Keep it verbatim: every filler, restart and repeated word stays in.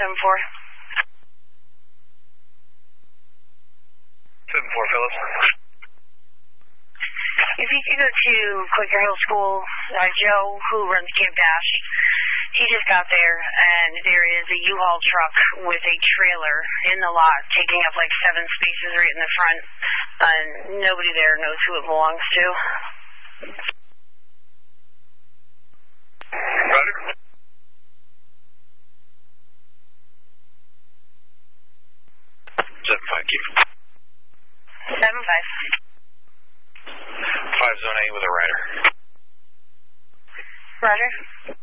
seven four. seven four, Phillips. If you could go to Quaker Hill School, uh, Joe, who runs Camp Dash, he just got there, and there is a U-Haul truck with a trailer in the lot, taking up like seven spaces right in the front, and nobody there knows who it belongs to. Roger. seven five, keep. seven five. five zone eight with a rider. Roger.